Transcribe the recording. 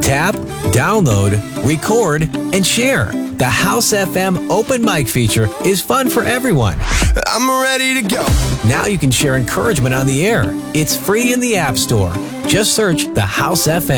Tap, download, record, and share. The House FM open mic feature is fun for everyone. I'm ready to go. Now you can share encouragement on the air. It's free in the App Store. Just search the House FM.